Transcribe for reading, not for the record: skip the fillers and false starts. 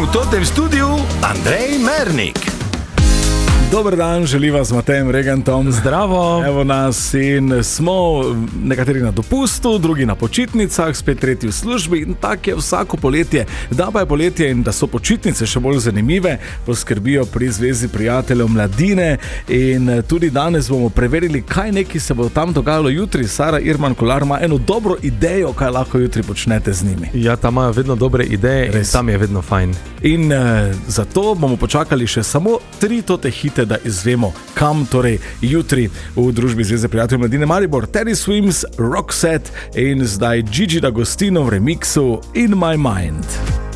totem studiu Andrej Mernik. Dober dan, želim vas z Matejem Regentom. Zdravo. Evo nas in smo nekateri na dopustu, drugi na počitnicah, spet tretji v službi in tak je vsako poletje. Da pa je poletje in da so počitnice še bolj zanimive, poskrbijo pri Zvezi prijateljev mladine in tudi danes bomo preverili, kaj neki se bo tam dogajalo jutri. Sara Irman Kolar ima eno dobro idejo, kaj lahko jutri počnete z njimi. Ja, tam imajo vedno dobre ideje. Res. In tam je vedno fajn. In zato bomo počakali še samo 3 tote hite, da izvemo, kam torej jutri v družbi Zveze prijateljev mladine Maribor. Teddy Swims, Roxette in zdaj Gigi D'Agostino v remiksu In My Mind.